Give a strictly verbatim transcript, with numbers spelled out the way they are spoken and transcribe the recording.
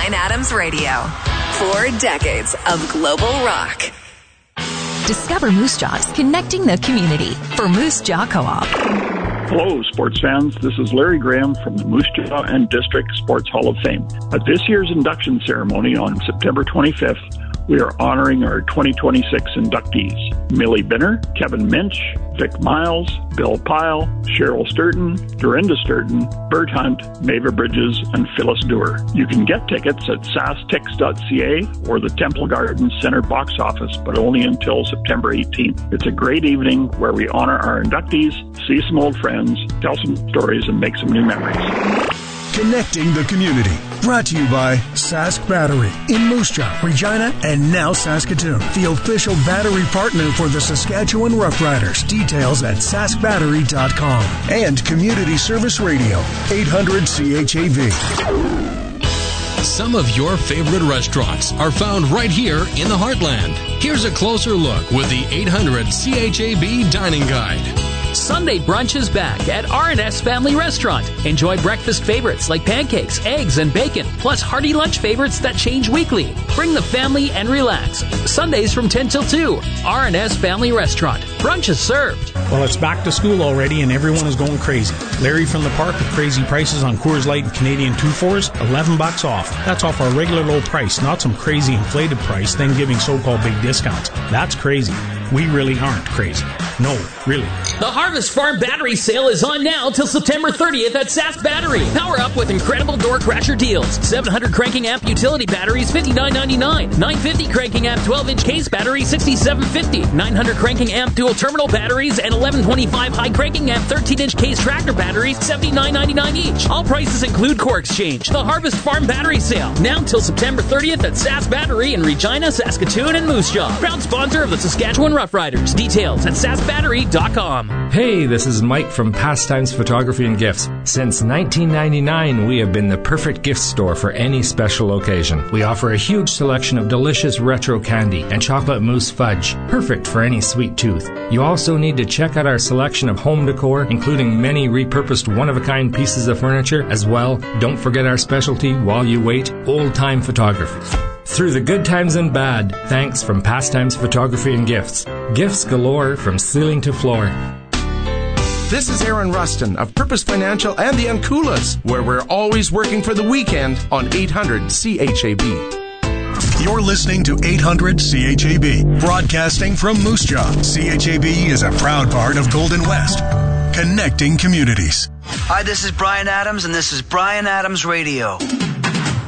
Bryan Adams Radio. Four decades of global rock. Discover Moose Jaw's connecting the community for Moose Jaw Co-op. Hello, sports fans. This is Larry Graham from the Moose Jaw and District Sports Hall of Fame. At this year's induction ceremony on September twenty-fifth, we are honoring our twenty twenty-six inductees: Millie Binner, Kevin Minch, Vic Miles, Bill Pyle, Cheryl Sturton, Dorinda Sturton, Bert Hunt, Maeva Bridges, and Phyllis Dewar. You can get tickets at s a s tix dot c a or the Temple Gardens Center box office, but only until September eighteenth. It's a great evening where we honor our inductees, see some old friends, tell some stories, and make some new memories. Connecting the community. Brought to you by Sask Battery in Moose Jaw, Regina, and now Saskatoon. The official battery partner for the Saskatchewan Roughriders. Details at sask battery dot com. And Community Service Radio, eight hundred C H A V. Some of your favorite restaurants are found right here in the Heartland. Here's a closer look with the eight hundred C H A B Dining Guide. Sunday brunch is back at R and S Family Restaurant. Enjoy breakfast favorites like pancakes, eggs, and bacon, plus hearty lunch favorites that change weekly. Bring the family and relax. Sundays from ten till two. R and S Family Restaurant. Brunch is served. Well, it's back to school already and everyone is going crazy. Larry from the Park with crazy prices on Coors Light and Canadian two fours, eleven bucks off. That's off our regular low price, not some crazy inflated price, then giving so-called big discounts. That's crazy. We really aren't crazy. No, really. The Harvest Farm Battery Sale is on now till September thirtieth at Sask Battery. Power up with incredible door crasher deals. seven hundred cranking amp utility batteries, fifty-nine ninety-nine. nine fifty cranking amp twelve inch case battery, sixty-seven fifty. nine hundred cranking amp dual terminal batteries and eleven twenty-five high cranking amp thirteen inch case tractor batteries, seventy-nine ninety-nine each. All prices include core exchange. The Harvest Farm Battery Sale now till September thirtieth at Sask Battery in Regina, Saskatoon, and Moose Jaw. Proud sponsor of the Saskatchewan Roughriders. Details at sask battery dot com. Hey, this is Mike from Pastimes Photography and Gifts. Since nineteen ninety-nine, we have been the perfect gift store for any special occasion. We offer a huge selection of delicious retro candy and chocolate mousse fudge, perfect for any sweet tooth. You also need to check out our selection of home decor, including many repurposed one-of-a-kind pieces of furniture. As well, don't forget our specialty while you wait, old-time photography. Through the good times and bad, thanks from Pastimes Photography and Gifts. Gifts galore from ceiling to floor. This is Aaron Rustin of Purpose Financial and the Ankulas, where we're always working for the weekend on eight hundred C H A B. You're listening to eight hundred C H A B, broadcasting from Moose Jaw. C H A B is a proud part of Golden West, connecting communities. Hi, this is Bryan Adams, and this is Bryan Adams Radio.